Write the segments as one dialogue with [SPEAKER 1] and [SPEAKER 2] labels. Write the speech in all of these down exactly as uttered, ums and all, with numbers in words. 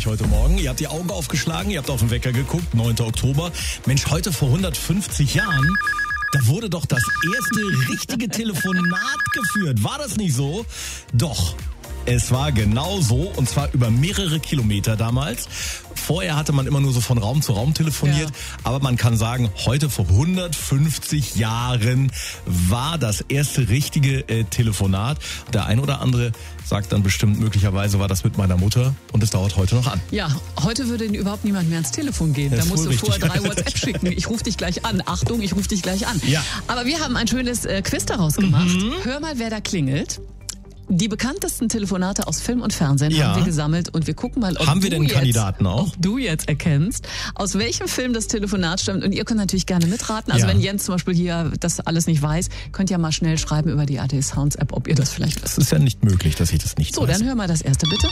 [SPEAKER 1] euch heute Morgen. Ihr habt die Augen aufgeschlagen, ihr habt auf den Wecker geguckt, neunter Oktober. Mensch, heute vor hundertfünfzig Jahren, da wurde doch das erste richtige Telefonat geführt. War das nicht so? Doch. Es war genau so, und zwar über mehrere Kilometer damals. Vorher hatte man immer nur so von Raum zu Raum telefoniert, ja. Aber man kann sagen, heute vor hundertfünfzig Jahren war das erste richtige äh, Telefonat. Der ein oder andere sagt dann bestimmt, möglicherweise war das mit meiner Mutter, und es dauert heute noch an.
[SPEAKER 2] Ja, heute würde überhaupt niemand mehr ans Telefon gehen.
[SPEAKER 1] Das
[SPEAKER 2] da musst du
[SPEAKER 1] richtig.
[SPEAKER 2] vorher drei WhatsApp schicken. Ich rufe dich gleich an. Achtung, ich rufe dich gleich an.
[SPEAKER 1] Ja.
[SPEAKER 2] Aber wir haben ein schönes äh, Quiz daraus gemacht.
[SPEAKER 1] Mhm.
[SPEAKER 2] Hör mal, wer da klingelt. Die bekanntesten Telefonate aus Film und Fernsehen
[SPEAKER 1] ja.
[SPEAKER 2] haben wir gesammelt, und wir gucken mal, ob,
[SPEAKER 1] haben wir
[SPEAKER 2] du,
[SPEAKER 1] denn
[SPEAKER 2] jetzt,
[SPEAKER 1] Kandidaten auch?
[SPEAKER 2] ob du jetzt erkennst, aus welchem Film das Telefonat stammt. Und ihr könnt natürlich gerne mitraten. Also
[SPEAKER 1] ja.
[SPEAKER 2] wenn Jens zum Beispiel hier das alles nicht weiß, könnt ihr mal schnell schreiben über die A T Sounds App, ob ihr das vielleicht wisst.
[SPEAKER 1] Es ist ja nicht möglich, dass ich das nicht
[SPEAKER 2] So,
[SPEAKER 1] weiß.
[SPEAKER 2] dann hör mal das erste bitte.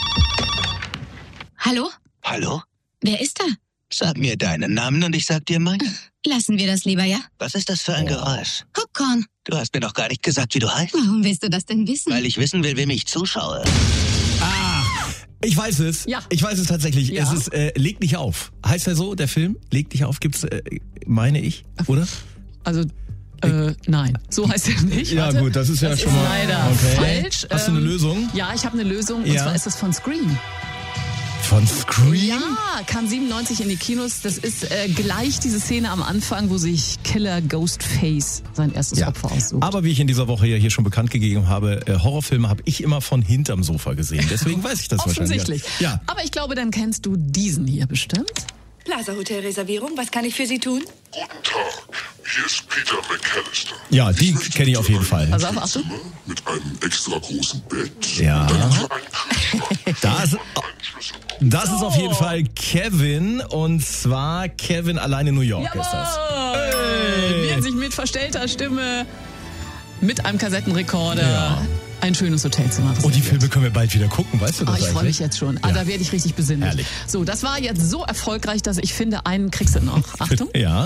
[SPEAKER 3] Hallo?
[SPEAKER 4] Hallo?
[SPEAKER 3] Wer ist da?
[SPEAKER 4] Sag mir deinen Namen und ich sag dir meinen.
[SPEAKER 3] Lassen wir das lieber, ja?
[SPEAKER 4] Was ist das für ein
[SPEAKER 1] Oh.
[SPEAKER 4] Geräusch?
[SPEAKER 3] Popcorn.
[SPEAKER 4] Du hast mir doch gar nicht gesagt, wie du heißt.
[SPEAKER 3] Warum willst du das denn wissen?
[SPEAKER 4] Weil ich wissen will, wem ich zuschaue.
[SPEAKER 1] Ah, ich weiß es.
[SPEAKER 2] Ja.
[SPEAKER 1] Ich weiß es tatsächlich.
[SPEAKER 2] Ja.
[SPEAKER 1] Es ist äh, Leg dich auf. Heißt er so, der Film? Leg dich auf gibt's, äh, meine ich, oder?
[SPEAKER 2] Also, äh, nein, so heißt er nicht.
[SPEAKER 1] Ja,
[SPEAKER 2] Warte.
[SPEAKER 1] gut, das ist ja
[SPEAKER 2] das
[SPEAKER 1] schon
[SPEAKER 2] ist
[SPEAKER 1] mal
[SPEAKER 2] leider
[SPEAKER 1] okay.
[SPEAKER 2] falsch.
[SPEAKER 1] Hast du eine
[SPEAKER 2] Ähm,
[SPEAKER 1] Lösung?
[SPEAKER 2] Ja, ich habe eine Lösung, und
[SPEAKER 1] Ja.
[SPEAKER 2] zwar ist das von Scream.
[SPEAKER 1] Von Scream?
[SPEAKER 2] Ja, kam siebenundneunzig in die Kinos. Das ist äh, gleich diese Szene am Anfang, wo sich Killer Ghostface sein erstes
[SPEAKER 1] Ja.
[SPEAKER 2] Opfer aussucht.
[SPEAKER 1] Aber wie ich in dieser Woche ja hier schon bekannt gegeben habe, äh, Horrorfilme habe ich immer von hinterm Sofa gesehen. Deswegen weiß ich das wahrscheinlich.
[SPEAKER 2] Offensichtlich.
[SPEAKER 1] Ja.
[SPEAKER 2] Aber ich glaube, dann kennst du diesen hier bestimmt.
[SPEAKER 5] Plaza Hotel Reservierung, was kann ich für Sie tun?
[SPEAKER 6] Guten Tag, hier ist Peter McAllister.
[SPEAKER 1] Ja, die kenne ich auf jeden Fall.
[SPEAKER 2] Also auf Achtung.
[SPEAKER 6] Zimmer mit einem extra großen Bett.
[SPEAKER 1] Ja.
[SPEAKER 6] Und einem kleinen
[SPEAKER 1] Das, das ist auf jeden
[SPEAKER 2] So.
[SPEAKER 1] Fall Kevin, und zwar Kevin allein in New York ist das.
[SPEAKER 2] Jawohl! Wie er sich mit verstellter Stimme, mit einem Kassettenrekorder,
[SPEAKER 1] Ja.
[SPEAKER 2] ein schönes Hotelzimmer.
[SPEAKER 1] Oh, die Filme können wir bald wieder gucken, weißt du das
[SPEAKER 2] Oh, ich freue
[SPEAKER 1] eigentlich?
[SPEAKER 2] mich jetzt schon. Ah,
[SPEAKER 1] Ja.
[SPEAKER 2] da werde ich richtig besinnlich.
[SPEAKER 1] Herrlich.
[SPEAKER 2] So, das war jetzt so erfolgreich, dass ich finde, einen kriegst du noch. Achtung.
[SPEAKER 1] Ja.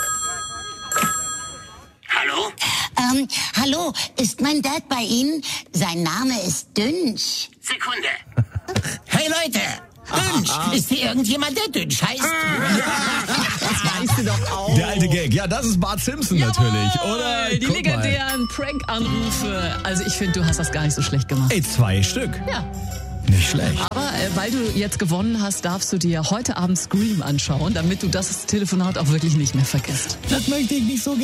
[SPEAKER 4] Hallo?
[SPEAKER 7] Ähm, hallo, ist mein Dad bei Ihnen? Sein Name ist Dünsch.
[SPEAKER 4] Sekunde.
[SPEAKER 7] Hey Leute, Dünsch, ist hier irgendjemand, der Dünsch heißt?
[SPEAKER 2] Weißt du doch auch.
[SPEAKER 1] Der alte Gag. Ja, das ist Bart Simpson natürlich, oder?
[SPEAKER 2] Die
[SPEAKER 1] Guck mal.
[SPEAKER 2] legendären Prank-Anrufe. Also ich finde, du hast das gar nicht so schlecht gemacht.
[SPEAKER 1] Ey, zwei Stück.
[SPEAKER 2] Ja.
[SPEAKER 1] Nicht schlecht.
[SPEAKER 2] Aber äh, weil du jetzt gewonnen hast, darfst du dir heute Abend Scream anschauen, damit du das Telefonat auch wirklich nicht mehr vergisst.
[SPEAKER 1] Das möchte ich nicht so gerne.